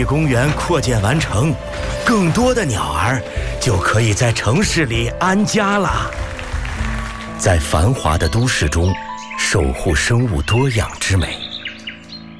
立公园扩建完成，更多的鸟儿就可以在城市里安家了。在繁华的都市中，守护生物多样之美。